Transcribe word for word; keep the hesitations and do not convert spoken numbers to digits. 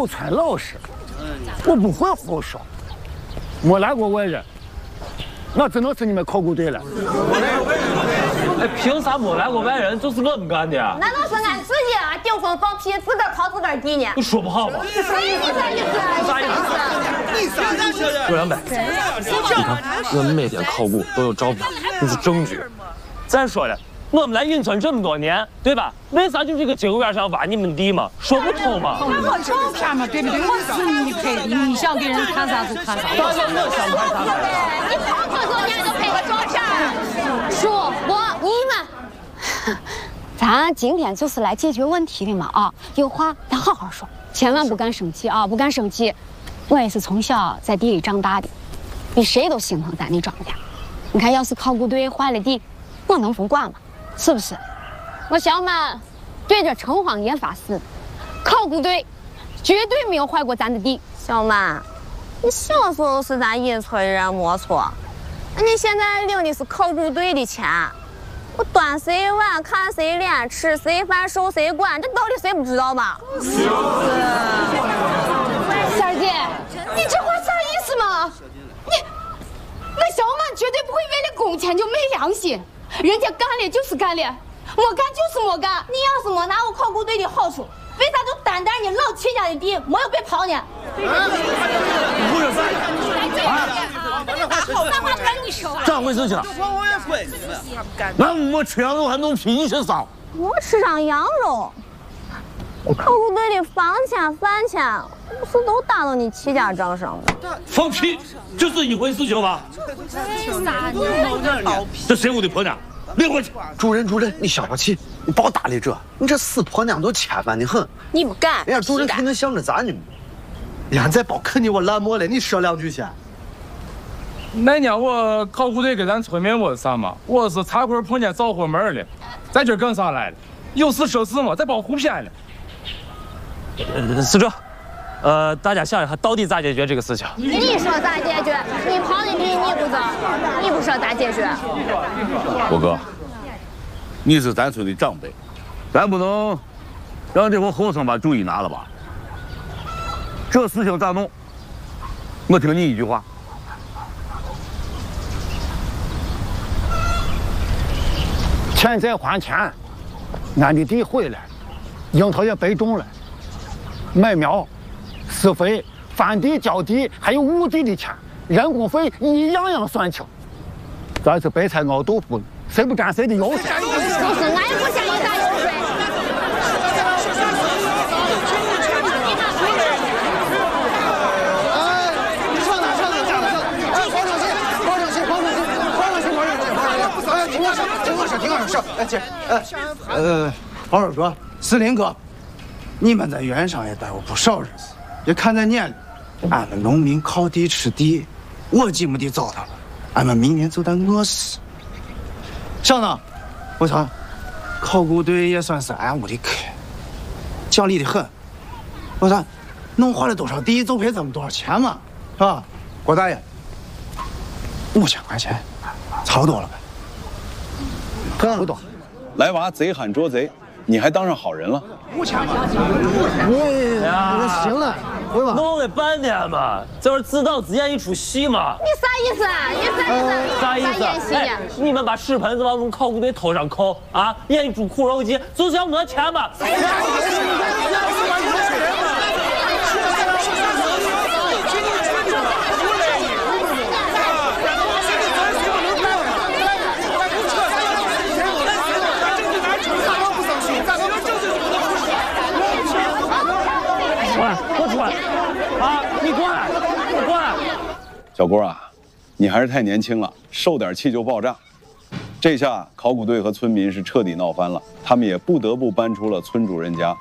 农村老实，我不会胡说，没来过外人，那只能是你们考古队了。 哎，凭啥没来过外人就是我们干的呀？ 难道是俺自己啊顶风放屁，自个儿刨自个儿地呢？ 你说不好吧？ 你啥意思？啥意思？ 啥意思？ 你啥意思？ 周阳北，你看，我们每天考古都有照片，这是证据。再说了，我们来运村这么多年，对吧？为啥就这个节骨眼上挖你们地嘛？说不通嘛？ 我照片嘛，对不对？我是你拍的，你想给人看啥就看啥。 当然我想看啥。 你跑这么多年都拍个照片？叔，我你们，咱今天就是来解决问题的嘛啊！有话咱好好说，千万不敢生气啊！不敢生气。我也是从小在地里长大的，比谁都心疼咱的庄稼。你看，要是考古队坏了地，我能不管吗？是不是？我小满对着城隍爷发誓，考古队绝对没有坏过咱的地。小满，你小时候是咱引村人没错，那你现在领的是考古队的钱，我端谁碗看谁脸，吃谁饭受谁管，这道理谁不知道吗？是。三儿姐，你这话啥意思吗？你，我小满绝对不会为了工钱就没良心，人家干了就是干了，没干就是没干。你要是没拿我考古队的好处，为啥就单单你老七家的地没有被刨呢？ 不是啥话跟你说？ 咋回事情？俺没吃羊肉还弄脾气骚。 我吃上羊肉，我考古队的房钱饭钱不是都打到你七家账上了？ 放屁，这是一回事情吗？这谁屋的婆娘？领回去！ 主任，主任，你消消气，你别搭理这，你这死婆娘都千万的很。 你不敢？ 人家主任肯定想着咱呢。人家再别肯定我烂漠了，你说两句先。 那年我考古队跟咱村民我是啥嘛？我是茶馆碰见着火门了，在这干啥来了？有事说事嘛，再把我胡骗了。 呃，是这，呃，大家想一下，到底咋解决这个事情？ 你说咋解决？你刨的地你不知道，你不说咋解决？ 我哥，你是咱村的长辈，咱不能让这伙后生把主意拿了吧？这事情咋弄？我听你一句话。 欠债还钱，俺的地毁了，樱桃也白种了，买苗、施肥、翻地、浇地，还有务地的钱，人工费一样样算清。咱是白菜熬豆腐了，谁不沾谁的油水？ 就是俺也不嫌你沾油水。 听我说，哎姐，哎，呃，宝儿哥、四林哥，你们在原上也待过不少日子，也看在眼里，俺们农民靠地吃地，我几亩地糟蹋了，俺们明年就得饿死。上呢，我操，考古队也算是俺屋的客，讲理的很。我操，弄坏了多少地就赔咱们多少钱嘛，是吧？郭大爷，五千块钱，差不多了呗。差不多， 来娃贼喊捉贼，你还当上好人了？ 五千吧，你行了，回吧。 弄了半天嘛，这不是自导自演一出戏嘛？ 你啥意思啊？你啥意思？ 啥意思？ 演戏呢？ 你们把屎盆子往我们考古队头上扣啊，演一出苦肉计，就是要讹钱嘛？啊！你过来，你过来！ 小郭啊，你还是太年轻了，受点气就爆炸。这下考古队和村民是彻底闹翻了，他们也不得不搬出了村主任家，